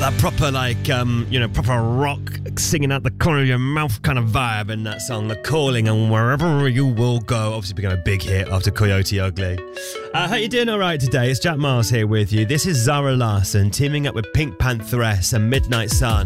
that proper, proper rock, singing out the corner of your mouth kind of vibe in that song, The Calling and Wherever You Will Go. Obviously became a big hit after Coyote Ugly. How you doing all right today? It's Jack Miles here with you. This is Zara Larsson teaming up with Pink Pantheress and Midnight Sun